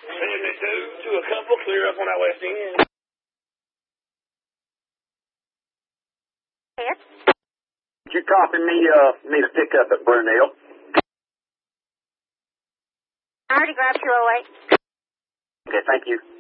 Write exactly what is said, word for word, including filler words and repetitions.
seventy-two to a couple, clear up on that west end. Yes. Could you copy me, uh, need a pickup at Brunel? I already grabbed two oh eight. Okay, thank you.